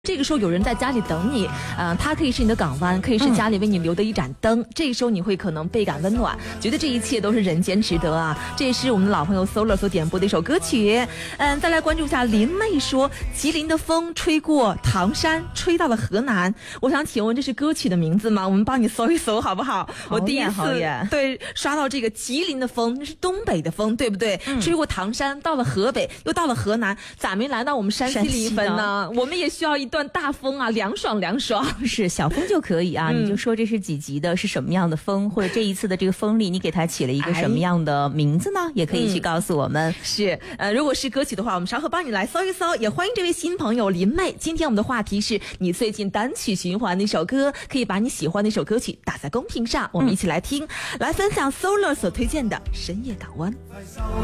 这个时候有人在家里等你，他可以是你的港湾，可以是家里为你留的一盏灯。这个时候你会可能倍感温暖，觉得这一切都是人间值得啊！这也是我们的老朋友 Solar 所点播的一首歌曲。再来关注一下林妹说，吉林的风吹过唐山，吹到了河南。我想请问这是歌曲的名字吗？我们帮你搜一搜好不好？我第一次对刷到这个吉林的风，那是东北的风，对不对？吹过唐山，到了河北，又到了河南，咋没来到我们山西临汾呢？我们也需要一段大风啊，凉爽凉爽。 是小风就可以啊，你就说这是几级的，是什么样的风，或者这一次的这个风力你给它起了一个什么样的名字呢？也可以去告诉我们。 是如果是歌曲的话，我们稍后帮你来搜一搜。也欢迎这位新朋友林妹。今天我们的话题是你最近单曲循环的一首歌，可以把你喜欢的一首歌曲打在公屏上，我们一起来听，来分享 Solar 所推荐的深夜港湾。